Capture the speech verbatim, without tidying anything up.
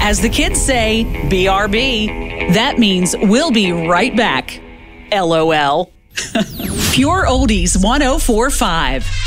As the kids say, B R B. That means we'll be right back. LOL. Pure Oldies one oh four point five.